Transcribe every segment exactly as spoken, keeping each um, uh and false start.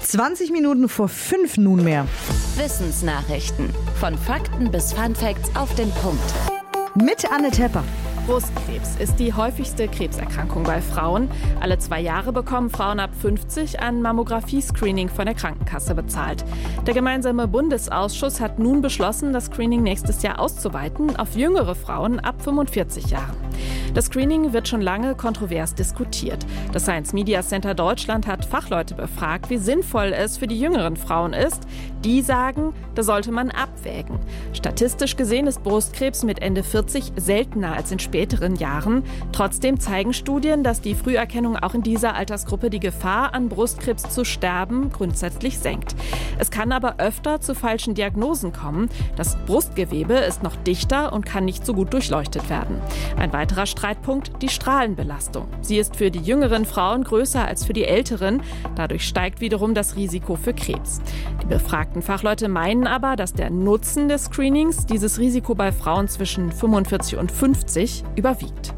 zwanzig Minuten vor fünf nunmehr. Wissensnachrichten. Von Fakten bis Funfacts auf den Punkt. Mit Anne Tepper. Brustkrebs ist die häufigste Krebserkrankung bei Frauen. Alle zwei Jahre bekommen Frauen ab fünfzig ein Mammographie-Screening von der Krankenkasse bezahlt. Der gemeinsame Bundesausschuss hat nun beschlossen, das Screening nächstes Jahr auszuweiten auf jüngere Frauen ab fünfundvierzig Jahren. Das Screening wird schon lange kontrovers diskutiert. Das Science Media Center Deutschland hat Fachleute befragt, wie sinnvoll es für die jüngeren Frauen ist. Die sagen, da sollte man abwägen. Statistisch gesehen ist Brustkrebs mit Ende vierzig seltener als in späteren Jahren. Trotzdem zeigen Studien, dass die Früherkennung auch in dieser Altersgruppe die Gefahr, an Brustkrebs zu sterben, grundsätzlich senkt. Es kann aber öfter zu falschen Diagnosen kommen. Das Brustgewebe ist noch dichter und kann nicht so gut durchleuchtet werden. Ein weiterer Streitpunkt, die Strahlenbelastung. Sie ist für die jüngeren Frauen größer als für die älteren. Dadurch steigt wiederum das Risiko für Krebs. Die befragten Fachleute meinen aber, dass der Nutzen des Screenings dieses Risiko bei Frauen zwischen fünfundvierzig und fünfzig überwiegt.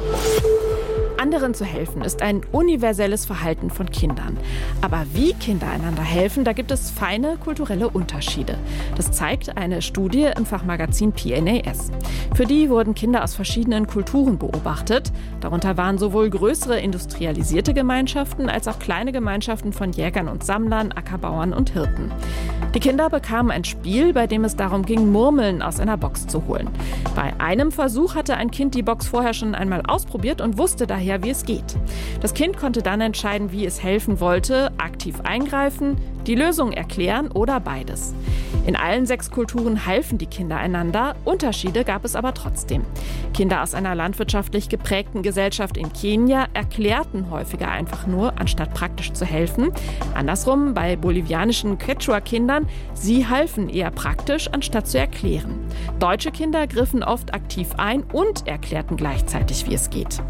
Anderen zu helfen ist ein universelles Verhalten von Kindern. Aber wie Kinder einander helfen, da gibt es feine kulturelle Unterschiede. Das zeigt eine Studie im Fachmagazin P N A S. Für die wurden Kinder aus verschiedenen Kulturen beobachtet. Darunter waren sowohl größere industrialisierte Gemeinschaften als auch kleine Gemeinschaften von Jägern und Sammlern, Ackerbauern und Hirten. Die Kinder bekamen ein Spiel, bei dem es darum ging, Murmeln aus einer Box zu holen. Bei einem Versuch hatte ein Kind die Box vorher schon einmal ausprobiert und wusste daher, wie es geht. Das Kind konnte dann entscheiden, wie es helfen wollte, aktiv eingreifen, die Lösung erklären oder beides. In allen sechs Kulturen halfen die Kinder einander, Unterschiede gab es aber trotzdem. Kinder aus einer landwirtschaftlich geprägten Gesellschaft in Kenia erklärten häufiger einfach nur, anstatt praktisch zu helfen. Andersrum bei bolivianischen Quechua-Kindern, sie halfen eher praktisch, anstatt zu erklären. Deutsche Kinder griffen oft aktiv ein und erklärten gleichzeitig, wie es geht.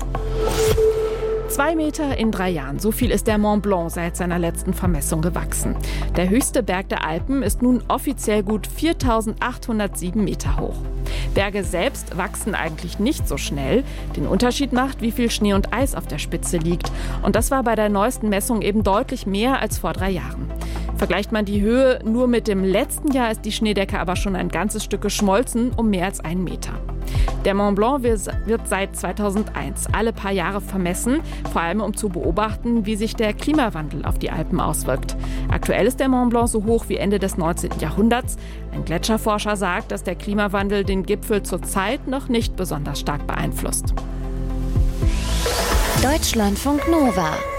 Zwei Meter in drei Jahren, so viel ist der Mont Blanc seit seiner letzten Vermessung gewachsen. Der höchste Berg der Alpen ist nun offiziell gut viertausendachthundertsieben Meter hoch. Berge selbst wachsen eigentlich nicht so schnell. Den Unterschied macht, wie viel Schnee und Eis auf der Spitze liegt. Und das war bei der neuesten Messung eben deutlich mehr als vor drei Jahren. Vergleicht man die Höhe nur mit dem letzten Jahr, ist die Schneedecke aber schon ein ganzes Stück geschmolzen, um mehr als einen Meter. Der Mont Blanc wird seit zweitausendeins alle paar Jahre vermessen, vor allem um zu beobachten, wie sich der Klimawandel auf die Alpen auswirkt. Aktuell ist der Mont Blanc so hoch wie Ende des neunzehnten Jahrhunderts. Ein Gletscherforscher sagt, dass der Klimawandel den Gipfel zurzeit noch nicht besonders stark beeinflusst. Deutschlandfunk Nova